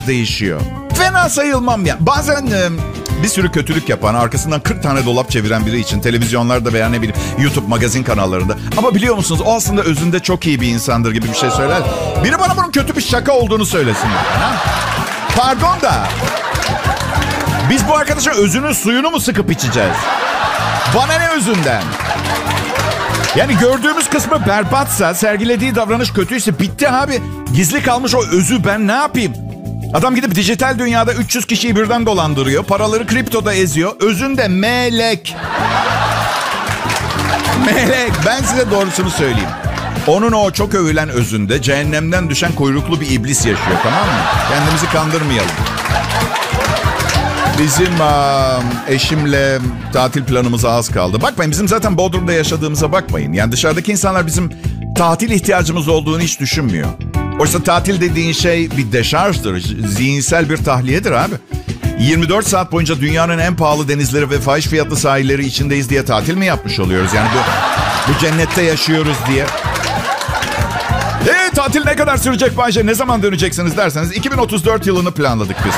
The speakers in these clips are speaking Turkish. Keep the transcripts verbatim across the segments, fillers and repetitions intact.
değişiyor. Fena sayılmam ya. Bazen e, bir sürü kötülük yapan, arkasından kırk tane dolap çeviren biri için televizyonlarda veya ne bileyim YouTube magazin kanallarında. Ama biliyor musunuz o aslında özünde çok iyi bir insandır gibi bir şey söyler. Biri bana bunun kötü bir şaka olduğunu söylesin. Ha? Pardon da biz bu arkadaşın özünün suyunu mu sıkıp içeceğiz? Bana ne özünden? Yani gördüğümüz kısmı berbatsa, sergilediği davranış kötüyse bitti abi. Gizli kalmış o özü ben ne yapayım? Adam gidip dijital dünyada üç yüz kişiyi birden dolandırıyor. Paraları kriptoda eziyor. Özünde melek. Melek. Ben size doğrusunu söyleyeyim. Onun o çok övülen özünde cehennemden düşen kuyruklu bir iblis yaşıyor, tamam mı? Kendimizi kandırmayalım. Bizim eşimle tatil planımıza az kaldı. Bakmayın bizim zaten Bodrum'da yaşadığımıza bakmayın. Yani dışarıdaki insanlar bizim tatil ihtiyacımız olduğunu hiç düşünmüyor. Oysa tatil dediğin şey bir deşarjdır. Zihinsel bir tahliyedir abi. yirmi dört saat boyunca dünyanın en pahalı denizleri ve fahiş fiyatlı sahilleri içindeyiz diye tatil mi yapmış oluyoruz? Yani bu, bu cennette yaşıyoruz diye. Eee tatil ne kadar sürecek Bayce? Ne zaman döneceksiniz derseniz iki bin otuz dört yılını planladık biz.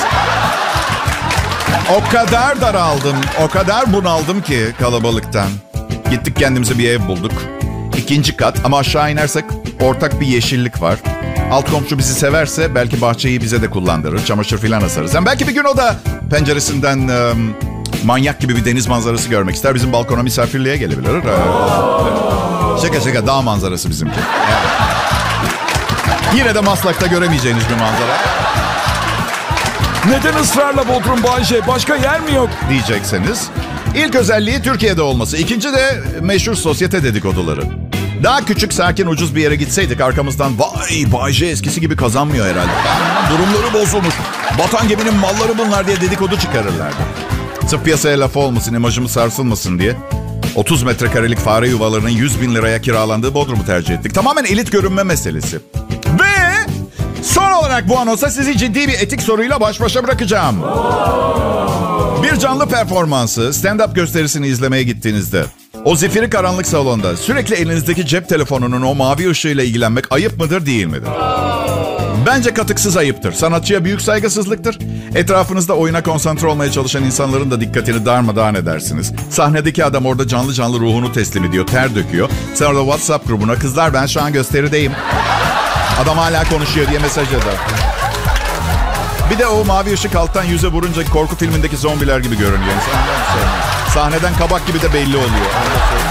O kadar daraldım, o kadar bunaldım ki kalabalıktan. Gittik kendimize bir ev bulduk. İkinci kat ama aşağı inersek ortak bir yeşillik var. Alt komşu bizi severse belki bahçeyi bize de kullandırır. Çamaşır filan asarız. Yani belki bir gün o da penceresinden e, manyak gibi bir deniz manzarası görmek ister. Bizim balkona misafirliğe gelebilir. Şaka şaka dağ manzarası bizimki. Evet. Yine de Maslak'ta göremeyeceğiniz bir manzara. Neden ısrarla Bodrum Bayce? Başka yer mi yok? Diyecekseniz. İlk özelliği Türkiye'de olması. İkinci de meşhur sosyete dedikoduları. Daha küçük, sakin, ucuz bir yere gitseydik arkamızdan vay Bayce eskisi gibi kazanmıyor herhalde. Durumları bozulmuş. Batan geminin malları bunlar diye dedikodu çıkarırlardı. Sırf piyasaya laf olmasın, imajımız sarsılmasın diye otuz metrekarelik fare yuvalarının yüz bin liraya kiralandığı Bodrum'u tercih ettik. Tamamen elit görünme meselesi. Ve son olarak bu anonsa sizi ciddi bir etik soruyla baş başa bırakacağım. Bir canlı performansı, stand-up gösterisini izlemeye gittiğinizde o zifiri karanlık salonda sürekli elinizdeki cep telefonunun o mavi ışığıyla ilgilenmek ayıp mıdır değil midir? Bence katıksız ayıptır. Sanatçıya büyük saygısızlıktır. Etrafınızda oyuna konsantre olmaya çalışan insanların da dikkatini darmadağın edersiniz. Sahnedeki adam orada canlı canlı ruhunu teslim ediyor, ter döküyor. Sonra da WhatsApp grubuna kızlar ben şu an gösterideyim. Adam hala konuşuyor diye mesaj eder. Bir de o mavi ışık alttan yüze vurunca korku filmindeki zombiler gibi görünüyor. Sahneden kabak gibi de belli oluyor.